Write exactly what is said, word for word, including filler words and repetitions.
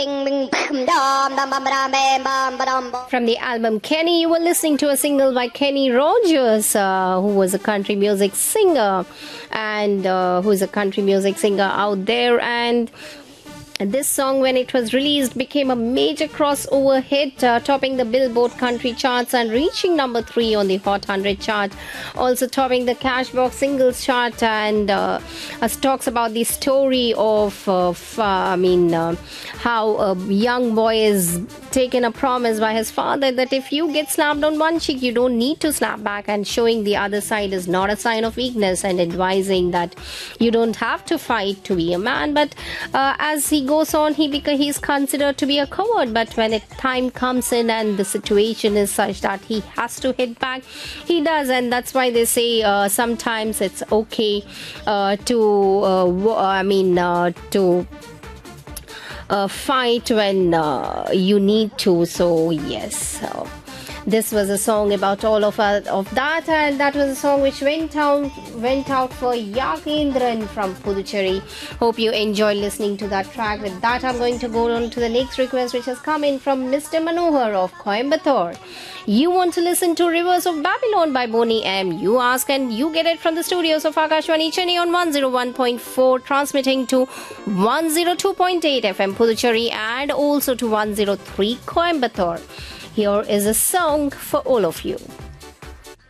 From the album Kenny, you were listening to a single by Kenny Rogers, uh, who was a country music singer and uh, who's a country music singer out there. And this song, when it was released, became a major crossover hit, uh, topping the Billboard country charts and reaching number three on the Hot one hundred chart, also topping the Cashbox singles chart. And uh, us talks about the story of, of uh, I mean, uh, how a young boy is taken a promise by his father that if you get slapped on one cheek, you don't need to slap back, and showing the other side is not a sign of weakness, and advising that you don't have to fight to be a man. But uh, as he goes on, he beca- he's considered to be a coward, but when it time comes in and the situation is such that he has to hit back, he does. And that's why they say uh, sometimes it's okay uh, to uh, w- I mean uh, to uh, fight when uh, you need to. So yes, so this was a song about all of uh, of that, and that was a song which went out went out for Yagendran from Puducherry. Hope you enjoyed listening to that track. With that, I'm going to go on to the next request, which has come in from Mister Manohar of Coimbatore. You want to listen to Rivers of Babylon by Boney M. You ask and you get it from the studios of Akashwani Chennai on one oh one point four, transmitting to one oh two point eight F M Puducherry and also to one oh three Coimbatore. Here is a song for all of you.